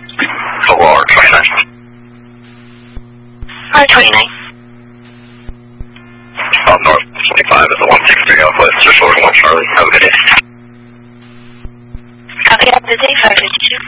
R29. R29. North 25 is the 163 Southwest, just short of 1 Charlie. Have a good day. Copy, have a good day, 552.